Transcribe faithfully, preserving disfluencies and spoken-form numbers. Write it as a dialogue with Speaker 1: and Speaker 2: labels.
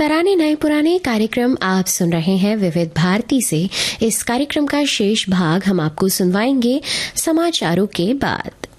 Speaker 1: तराने नए पुराने कार्यक्रम आप सुन रहे हैं विविध भारती से। इस कार्यक्रम का शेष भाग हम आपको सुनवाएंगे समाचारों के बाद।